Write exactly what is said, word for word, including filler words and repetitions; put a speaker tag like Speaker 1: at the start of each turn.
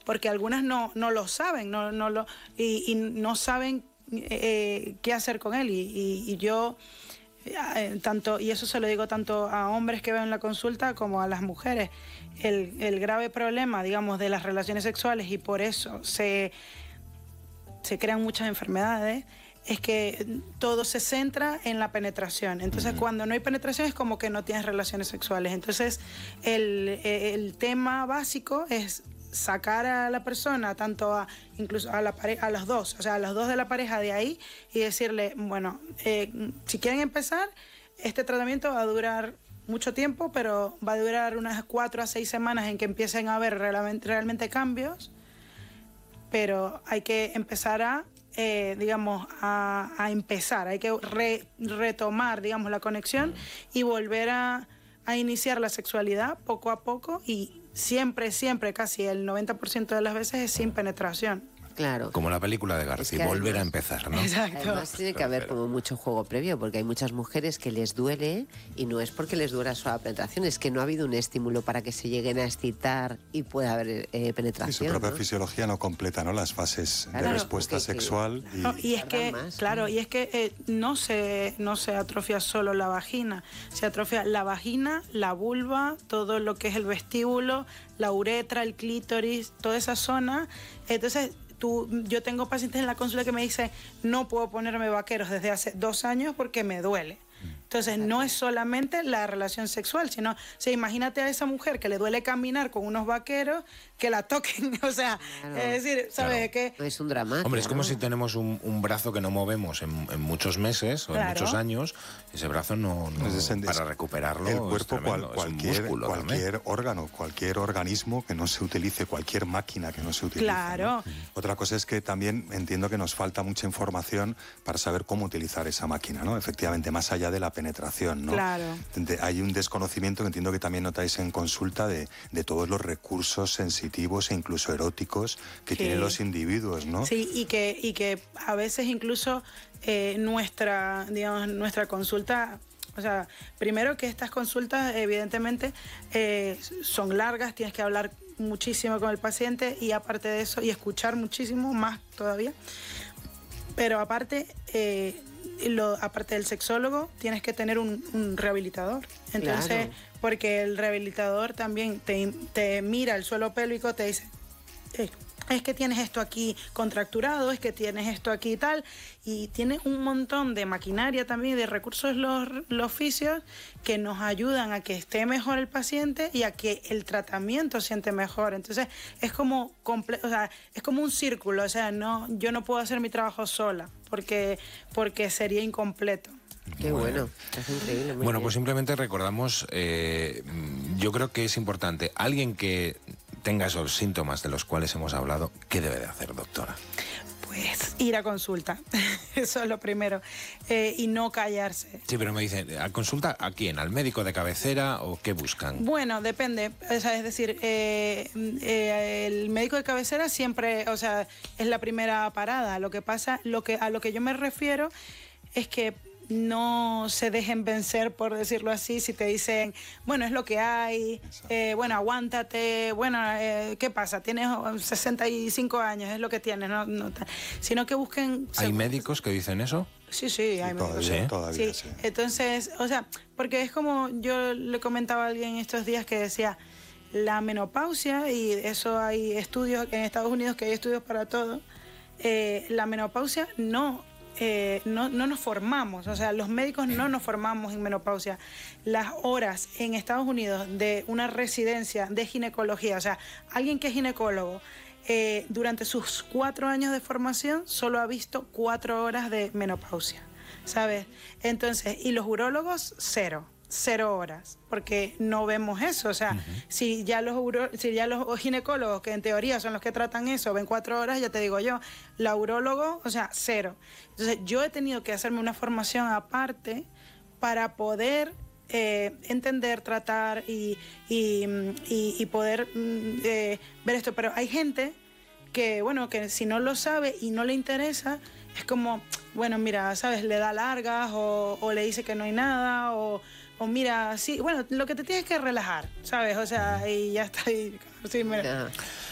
Speaker 1: porque algunas no, no lo saben, no, no lo, y, y no saben eh, qué hacer con él. Y, y, y yo, eh, tanto, y eso se lo digo tanto a hombres que veo en la consulta como a las mujeres, el, el grave problema, digamos, de las relaciones sexuales, y por eso se, se crean muchas enfermedades, es que todo se centra en la penetración. Entonces, uh-huh. cuando no hay penetración es como que no tienes relaciones sexuales. Entonces, el, el tema básico es sacar a la persona, tanto a incluso a la pareja, a los dos, o sea, a los dos de la pareja de ahí, y decirle, bueno, eh, si quieren empezar, este tratamiento va a durar mucho tiempo, pero va a durar unas cuatro a seis semanas en que empiecen a haber realmente, realmente cambios, pero hay que empezar a Eh, digamos, a, a empezar, hay que re, retomar, digamos, la conexión y volver a, a iniciar la sexualidad poco a poco, y siempre, siempre, casi el noventa por ciento de las veces es sin penetración.
Speaker 2: Claro.
Speaker 3: Como la película de Garci, es que volver además, a empezar, ¿no?
Speaker 1: Exacto.
Speaker 2: Además tiene que haber como mucho juego previo, porque hay muchas mujeres que les duele, y no es porque les duela solo la penetración, es que no ha habido un estímulo para que se lleguen a excitar y pueda haber eh, penetración.
Speaker 4: Y su propia
Speaker 2: ¿no?
Speaker 4: fisiología no completa, ¿no?, las fases
Speaker 2: claro,
Speaker 4: de respuesta
Speaker 2: que,
Speaker 4: sexual.
Speaker 2: Que,
Speaker 4: y,
Speaker 1: no, y es que,
Speaker 2: más,
Speaker 1: claro,
Speaker 2: ¿no?
Speaker 1: y es que eh, no, se, no se atrofia solo la vagina, se atrofia la vagina, la vulva, todo lo que es el vestíbulo, la uretra, el clítoris, toda esa zona. Entonces, Tú, yo tengo pacientes en la consulta que me dicen, no puedo ponerme vaqueros desde hace dos años porque me duele. Entonces, no es solamente la relación sexual, sino, o sea, imagínate a esa mujer que le duele caminar con unos vaqueros, que la toquen, o sea, claro. Es decir, ¿sabes
Speaker 3: claro.
Speaker 1: qué?
Speaker 2: Es un drama.
Speaker 3: Hombre, es como
Speaker 2: ¿no?
Speaker 3: si tenemos un, un brazo que no movemos en, en muchos meses o
Speaker 1: claro.
Speaker 3: en muchos años, ese brazo no, no
Speaker 4: es decir,
Speaker 3: para recuperarlo.
Speaker 4: El cuerpo,
Speaker 3: es tremendo,
Speaker 4: cual, cualquier,
Speaker 3: es un músculo
Speaker 4: cualquier
Speaker 3: también.
Speaker 4: órgano, cualquier organismo que no se utilice, cualquier máquina que no se utilice.
Speaker 1: Claro.
Speaker 4: ¿no? Otra cosa es que también entiendo que nos falta mucha información para saber cómo utilizar esa máquina, ¿no? Efectivamente, más allá de la penetración, ¿no?
Speaker 1: Claro.
Speaker 4: Hay un desconocimiento que entiendo que también notáis en consulta de, de todos los recursos sensitivos e incluso eróticos que sí. tienen los individuos, ¿no?
Speaker 1: Sí, y que, y que a veces incluso eh, nuestra, digamos, nuestra consulta, o sea, primero que estas consultas evidentemente eh, son largas, tienes que hablar muchísimo con el paciente, y aparte de eso, y escuchar muchísimo más todavía, pero aparte... Eh, Lo, aparte del sexólogo, tienes que tener un, un rehabilitador. Entonces, claro. porque el rehabilitador también te, te mira el suelo pélvico, te dice, eh, es que tienes esto aquí contracturado, es que tienes esto aquí y tal, y tiene un montón de maquinaria también, de recursos los, los fisios, que nos ayudan a que esté mejor el paciente y a que el tratamiento siente mejor. Entonces es como comple- o sea, es como un círculo, o sea, no, yo no puedo hacer mi trabajo sola porque, porque sería incompleto.
Speaker 2: Qué bueno, es increíble. Muy
Speaker 3: bueno,
Speaker 2: bien.
Speaker 3: pues simplemente recordamos, eh, yo creo que es importante, alguien que tenga esos síntomas de los cuales hemos hablado, ¿qué debe de hacer, doctora?
Speaker 1: Pues ir a consulta, eso es lo primero, eh, y no callarse.
Speaker 3: Sí, pero me dicen, ¿a consulta a quién? ¿Al médico de cabecera o qué buscan?
Speaker 1: Bueno, depende, o sea, es decir, eh, eh, el médico de cabecera siempre, o sea, es la primera parada. Lo que pasa, lo que, a lo que yo me refiero es que no se dejen vencer, por decirlo así, si te dicen, bueno, es lo que hay, eh, bueno, aguántate, bueno, eh, ¿qué pasa? Tienes sesenta y cinco años, es lo que tienes, no, no, sino que busquen...
Speaker 3: ¿Hay médicos que dicen eso?
Speaker 1: Sí, sí, hay
Speaker 4: sí,
Speaker 1: médicos.
Speaker 4: todavía,
Speaker 3: ¿Sí?
Speaker 4: todavía,
Speaker 1: sí.
Speaker 4: sí.
Speaker 1: Entonces, o sea, porque es como yo le comentaba a alguien estos días que decía, la menopausia, y eso hay estudios en Estados Unidos, que hay estudios para todo, eh, la menopausia no... Eh, no, no nos formamos, o sea, los médicos no nos formamos en menopausia. Las horas en Estados Unidos de una residencia de ginecología, o sea, alguien que es ginecólogo, eh, durante sus cuatro años de formación solo ha visto cuatro horas de menopausia, ¿sabes? Entonces, y los urólogos, cero. Cero horas, porque no vemos eso. O sea, uh-huh. si ya los uro, si ya los ginecólogos, que en teoría son los que tratan eso, ven cuatro horas, ya te digo yo, la urólogo, o sea, cero. Entonces, yo he tenido que hacerme una formación aparte para poder eh, entender, tratar y, y, y, y poder eh, ver esto. Pero hay gente que, bueno, que si no lo sabe y no le interesa, es como, bueno, mira, ¿sabes? Le da largas o, o le dice que no hay nada o... O mira, sí, bueno, lo que te tienes que relajar, ¿sabes? O sea, y ya está. Y, sí, mira.